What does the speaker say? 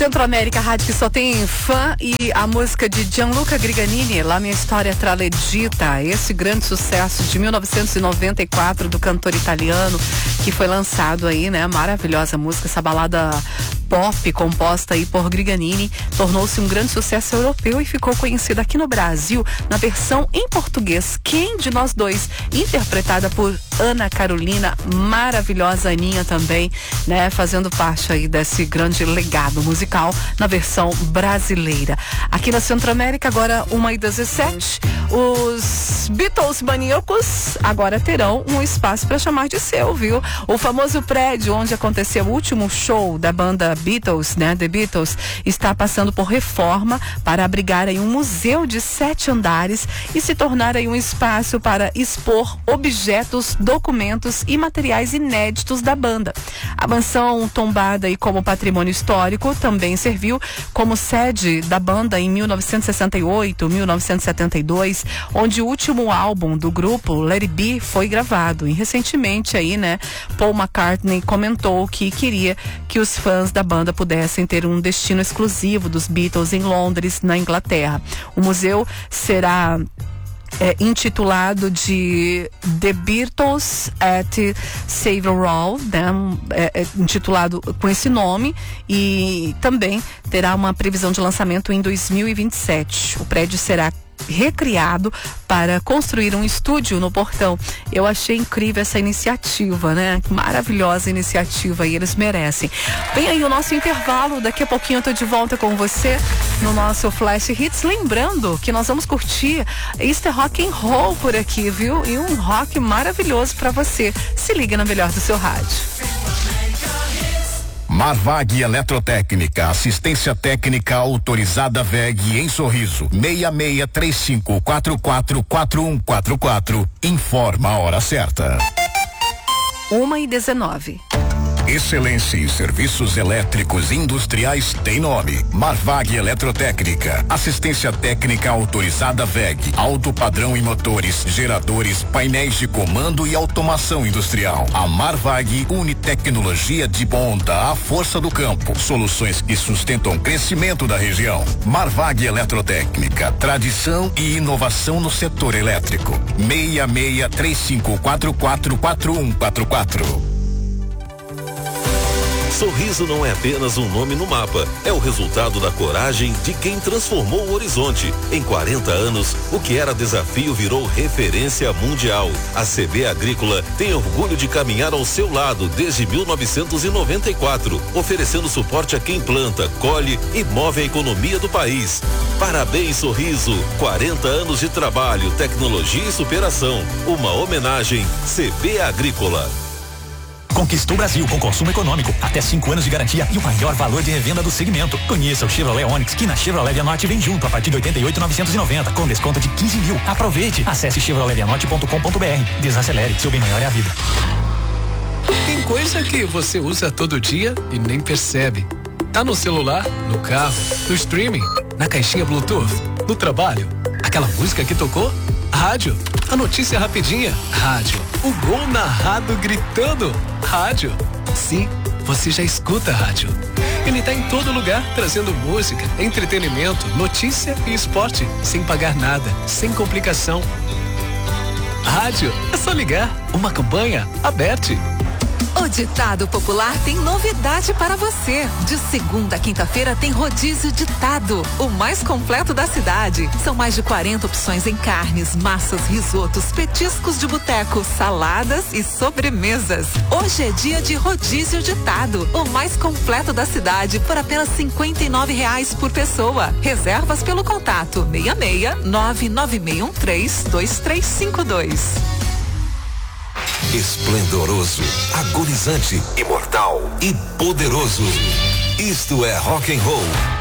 Centro-América, rádio que só tem fã, e a música de Gianluca Griganini, La Mia Storia tra le Dita, esse grande sucesso de 1994 do cantor italiano, que foi lançado aí, né? Maravilhosa música, essa balada pop composta aí por Griganini, tornou-se um grande sucesso europeu e ficou conhecida aqui no Brasil na versão em português, Quem de Nós Dois, interpretada por Ana Carolina, maravilhosa Aninha também, né, fazendo parte aí desse grande legado musical na versão brasileira. Aqui na Centro-América, agora 1h17, os Beatles maníacos agora terão um espaço para chamar de seu, viu? O famoso prédio onde aconteceu o último show da banda Beatles, né, The Beatles, está passando por reforma para abrigar aí um museu de 7 andares e se tornar aí um espaço para expor objetos, documentos e materiais inéditos da banda. A mansão, tombada aí como patrimônio histórico, também serviu como sede da banda em 1968, 1972, onde o último álbum do grupo, Let It Be, foi gravado. E recentemente aí, né, Paul McCartney comentou que queria que os fãs da banda pudessem ter um destino exclusivo dos Beatles em Londres, na Inglaterra. O museu será intitulado de The Beatles at Savile Row, né? Intitulado com esse nome, e também terá uma previsão de lançamento em 2027. O prédio será recriado para construir um estúdio no portão. Eu achei incrível essa iniciativa, né? Maravilhosa iniciativa, e eles merecem. Vem aí o nosso intervalo, daqui a pouquinho eu tô de volta com você no nosso Flash Hits, lembrando que nós vamos curtir Easter Rock and Roll por aqui, viu? E um rock maravilhoso para você. Se liga na melhor do seu rádio. Marvag Eletrotécnica, assistência técnica autorizada VEG em Sorriso, 6635444144. Informa a hora certa. 1h19. Excelência em serviços elétricos industriais tem nome. Marvag Eletrotécnica. Assistência técnica autorizada VEG. Alto padrão em motores, geradores, painéis de comando e automação industrial. A Marvag une tecnologia de ponta à força do campo. Soluções que sustentam o crescimento da região. Marvag Eletrotécnica. Tradição e inovação no setor elétrico. 6635444144. Sorriso não é apenas um nome no mapa, é o resultado da coragem de quem transformou o horizonte. Em 40 anos, o que era desafio virou referência mundial. A CB Agrícola tem orgulho de caminhar ao seu lado desde 1994, oferecendo suporte a quem planta, colhe e move a economia do país. Parabéns, Sorriso! 40 anos de trabalho, tecnologia e superação. Uma homenagem CB Agrícola. Conquista o Brasil com consumo econômico, até 5 anos de garantia e o maior valor de revenda do segmento. Conheça o Chevrolet Onix, que na Chevrolet Vianotti vem junto a partir de 88.990, com desconto de 15 mil. Aproveite! Acesse chevroletvianotti.com.br. Desacelere, seu bem maior é a vida. Tem coisa que você usa todo dia e nem percebe. Tá no celular, no carro, no streaming, na caixinha Bluetooth, no trabalho. Aquela música que tocou? Rádio. A notícia rapidinha? Rádio. O gol narrado gritando? Rádio. Sim, você já escuta rádio. Ele tá em todo lugar, trazendo música, entretenimento, notícia e esporte, sem pagar nada, sem complicação. Rádio, é só ligar. Uma campanha aberta. O Ditado Popular tem novidade para você. De segunda a quinta-feira tem Rodízio Ditado, o mais completo da cidade. São mais de 40 opções em carnes, massas, risotos, petiscos de boteco, saladas e sobremesas. Hoje é dia de Rodízio Ditado, o mais completo da cidade, por apenas R$59 por pessoa. Reservas pelo contato 66 996132352. Esplendoroso, agonizante, imortal e poderoso. Isto é rock and roll.